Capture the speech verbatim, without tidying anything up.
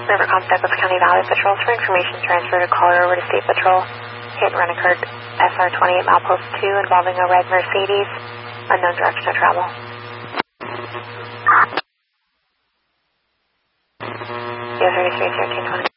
River Comp Douglas County Valley Patrols for information transfer to caller over to State Patrol. Hit and run occurred S R twenty-eight milepost two involving a red Mercedes. Unknown direction of travel. zero three three thirteen twenty.